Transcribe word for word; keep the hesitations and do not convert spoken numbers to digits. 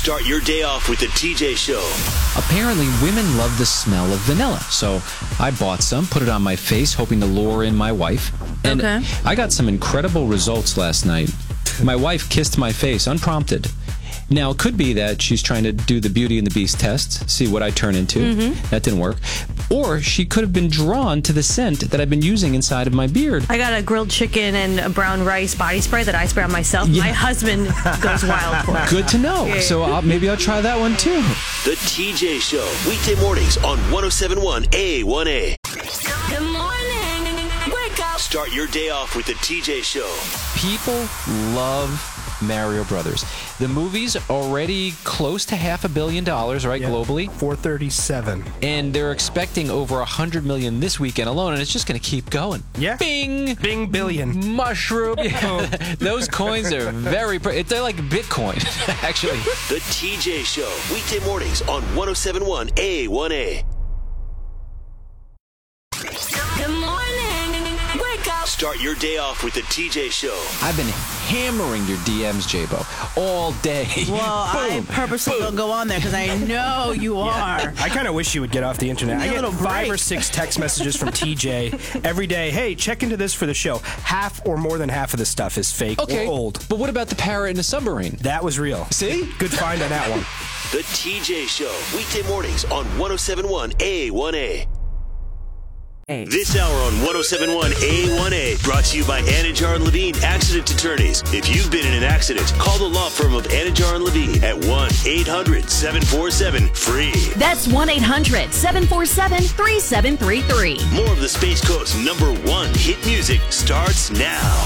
Start your day off with the T J Show. Apparently, women love the smell of vanilla. So I bought some, put it on my face, hoping to lure in my wife. And Okay. I got some incredible results last night. My wife kissed my face unprompted. Now, it could be that she's trying to do the Beauty and the Beast test, see what I turn into. Mm-hmm. That didn't work. Or she could have been drawn to the scent that I've been using inside of my beard. I got a grilled chicken and a brown rice body spray that I spray on myself. Yeah. My husband goes wild for it. Good to know. Yeah. So I'll, maybe I'll try that one too. The T J Show. Weekday mornings on one oh seven point one A one A. Good morning. Wake up. Start your day off with the T J Show. People love Mario Brothers. The movie's already close to half a billion dollars, right, Yeah. globally? four thirty-seven. And they're expecting over one hundred million this weekend alone, and it's just going to keep going. Yeah. Bing! Bing billion. Mushroom. Those coins are very... Pre- they're like Bitcoin, actually. The T J Show. Weekday mornings on one oh seven point one A one A. Good morning. Wake up. Start your day off with the T J Show. I've been hammering your D Ms, J-Bo, all day. Well, I Boom. purposely don't go on there because I know you are. I kind of wish you would get off the internet. Give I me a get little five break. or six text messages from T J every day. Hey, check into this for the show. Half or more than half of the stuff is fake Okay, or old. but what about the parrot in the submarine? That was real. See? Good find on that one. The T J Show. Weekday mornings on one oh seven point one A one A. This hour on one oh seven point one A one A brought to you by Anajar and Levine Accident Attorneys. If you've been in an accident, call the law firm of Anajar and Levine at one eight hundred seven four seven free. That's one eight hundred seven four seven three seven three three. More of the Space Coast's number one hit music starts now.